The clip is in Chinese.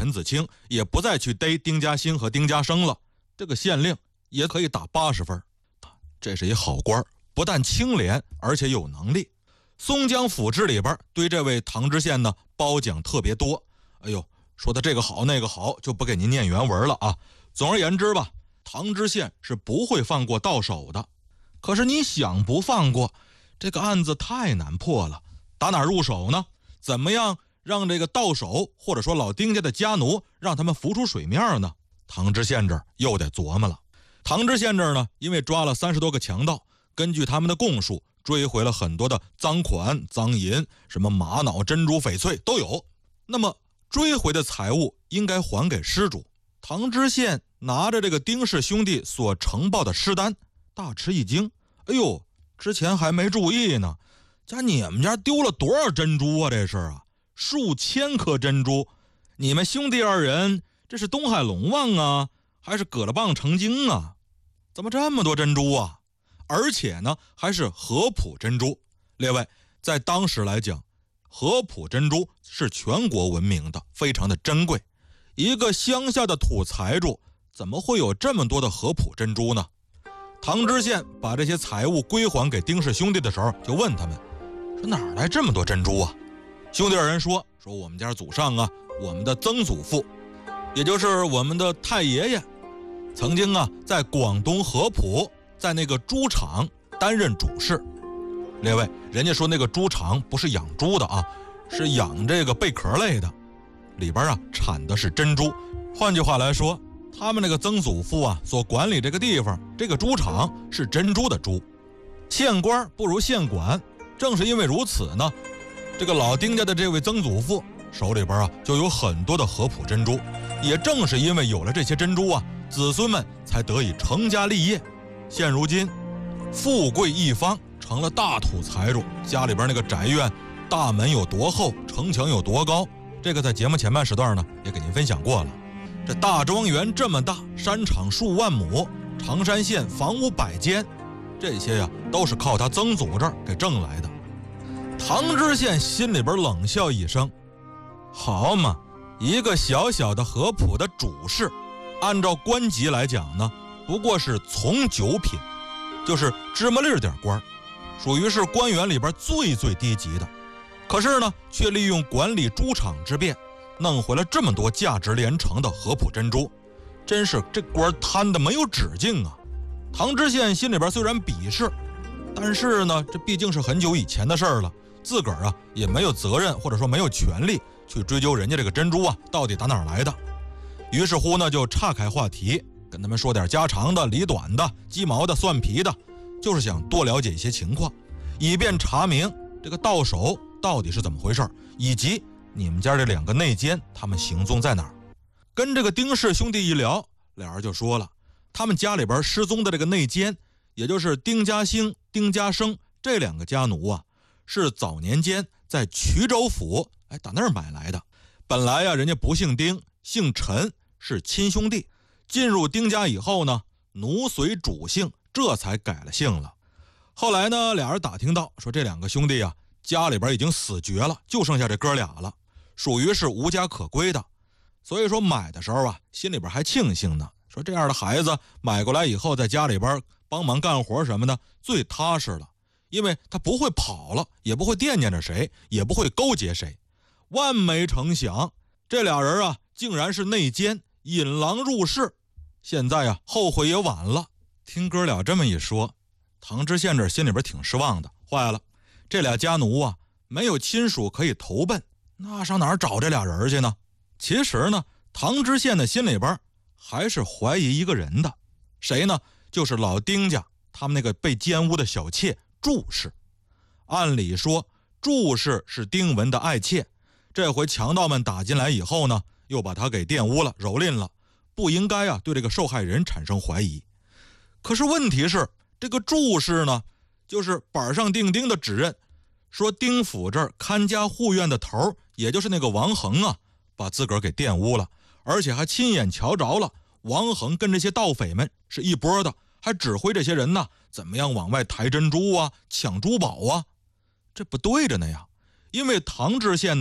陈子清也不再去逮丁家兴和丁家生了，这个县令也可以打80分。这是一好官，不但清廉，而且有能力。松江府志里边对这位唐知县呢褒奖特别多，哎呦，说的这个好那个好，就不给您念原文了啊。总而言之吧，唐知县是不会放过到手的。可是你想不放过，这个案子太难破了，打哪入手呢？怎么样让这个到手，或者说老丁家的家奴，让他们浮出水面呢？唐知县这儿又得琢磨了。唐知县这儿呢，因为抓了30多个强盗，根据他们的供述，追回了很多的赃款、赃银，什么玛瑙、珍珠、翡翠都有。那么追回的财物应该还给失主。唐知县拿着这个丁氏兄弟所呈报的尸单，大吃一惊。哎呦，之前还没注意呢，你们家丢了多少珍珠啊？这是啊，数千颗珍珠。你们兄弟2人，这是东海龙王啊，还是葛勒棒成精啊？怎么这么多珍珠啊？而且呢，还是合浦珍珠。列位，在当时来讲，合浦珍珠是全国闻名的，非常的珍贵。一个乡下的土财主，怎么会有这么多的合浦珍珠呢？唐知县把这些财物归还给丁氏兄弟的时候，就问他们说：“哪来这么多珍珠啊？”兄弟2人说：“我们家祖上啊，我们的曾祖父，也就是我们的太爷爷，曾经啊在广东合浦，在那个猪场担任主事。”列位，人家说那个猪场不是养猪的啊，是养这个贝壳类的，里边啊产的是珍珠。换句话来说，他们那个曾祖父啊所管理这个地方，这个猪场是珍珠的猪。县官不如县管，正是因为如此呢，这个老丁家的这位曾祖父手里边啊就有很多的合浦珍珠。也正是因为有了这些珍珠啊，子孙们才得以成家立业。现如今富贵一方，成了大土财主，家里边那个宅院大门有多厚，城墙有多高，这个在节目前半时段呢也给您分享过了。这大庄园这么大，山场数万亩，常山县房屋100间，这些呀都是靠他曾祖这儿给挣来的。唐知县心里边冷笑一声，好嘛，一个小小的合浦的主事，按照官级来讲呢，不过是从9品，就是芝麻粒点官，属于是官员里边最低级的。可是呢，却利用管理猪场之便，弄回了这么多价值连城的合浦珍珠，真是这官贪的没有止境啊！唐知县心里边虽然鄙视，但是呢，这毕竟是很久以前的事儿了，自个儿啊也没有责任或者说没有权利去追究人家这个珍珠啊到底打哪儿来的。于是乎呢，就岔开话题，跟他们说点家长的、里短的、鸡毛的、蒜皮的，就是想多了解一些情况，以便查明这个到手到底是怎么回事，以及你们家这2个内奸他们行踪在哪儿。跟这个丁氏兄弟一聊，俩人就说了，他们家里边失踪的这个内奸，也就是丁家兴、丁家生这2个家奴啊，是早年间在衢州府打那儿买来的。本来呀，人家不姓丁，姓陈，是亲兄弟。进入丁家以后呢，奴随主姓，这才改了姓了。后来呢，俩人打听到说这2个兄弟啊，家里边已经死绝了，就剩下这哥俩了，属于是无家可归的。所以说买的时候啊，心里边还庆幸呢，说这样的孩子买过来以后，在家里边帮忙干活什么的，最踏实了，因为他不会跑了，也不会惦念着谁，也不会勾结谁。万没成想，这俩人啊，竟然是内奸，引狼入室。现在啊，后悔也晚了。听哥俩这么一说，唐知县这心里边挺失望的，坏了，这俩家奴啊，没有亲属可以投奔，那上哪儿找这俩人去呢？其实呢，唐知县的心里边还是怀疑一个人的，谁呢？就是老丁家他们那个被奸污的小妾祝氏。按理说祝氏是丁文的爱妾，这回强盗们打进来以后呢，又把他给玷污了、蹂躏了，不应该啊对这个受害人产生怀疑。可是问题是，这个祝氏呢，就是板上钉钉的指认，说丁府这儿看家护院的头，也就是那个王恒啊，把自个儿给玷污了，而且还亲眼瞧着了王恒跟这些盗匪们是一波的，还指挥这些人呢怎么样往外抬珍珠啊、抢珠宝啊，这不对着呢呀。因为唐知县